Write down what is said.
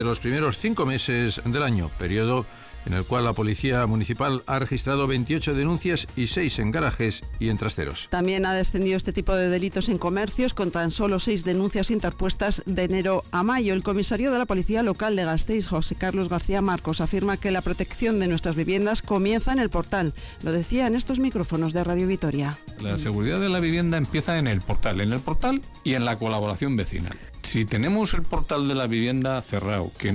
de los primeros 5 meses del año, periodo en el cual la Policía Municipal ha registrado 28 denuncias y 6 en garajes y en trasteros. También ha descendido este tipo de delitos en comercios, con tan solo 6 denuncias interpuestas de enero a mayo. El comisario de la Policía Local de Gasteiz, José Carlos García Marcos, afirma que la protección de nuestras viviendas comienza en el portal. Lo decía en estos micrófonos de Radio Vitoria. La seguridad de la vivienda empieza en el portal y en la colaboración vecinal. Si tenemos el portal de la vivienda cerrado, que